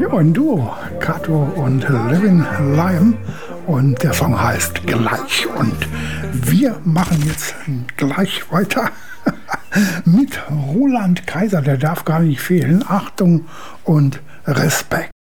ein Duo, Kato und Living Lime, und der Song heißt Gleich. Und wir machen jetzt gleich weiter mit Roland Kaiser, der darf gar nicht fehlen. Achtung und Respekt.